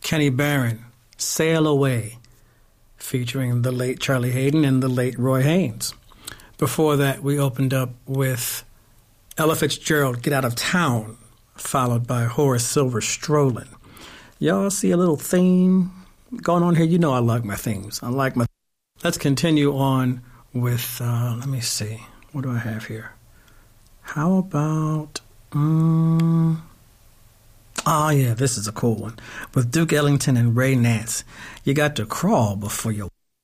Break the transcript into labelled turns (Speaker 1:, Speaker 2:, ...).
Speaker 1: Kenny Barron, Sail Away, featuring the late Charlie Haden and the late Roy Haynes. Before that, we opened up with Ella Fitzgerald, Get Out of Town, followed by Horace Silver, Strolling. Y'all see a little theme going on here? You know I like my themes. Let's continue on with, let me see. What do I have here? How about, oh yeah, this is a cool one. With Duke Ellington and Ray Nance. You got to crawl before you